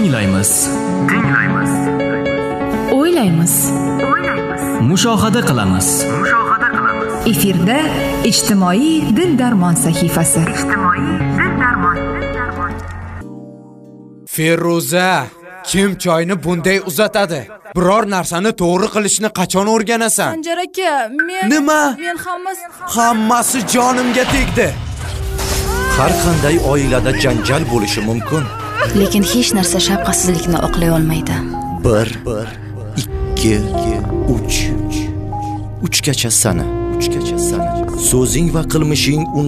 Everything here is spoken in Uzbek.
Tinglaymiz. O'ylaymiz. Mushohada qilamiz. Efirda ijtimoiy dil darmon sahifasi. Feruza, kim choyni bunday uzatadi? Biror narsani to'g'ri qilishni qachon o'rganasan? Sanjar aka, Nima? Men Hammasi jonimga tegdi. Har qanday oilada janjal bo'lishi mumkin. Lekin hech narsa shafqatsizlikni oqlay olmaydi. 1, 2, 3. 3gacha sana. So'zing va qilmishing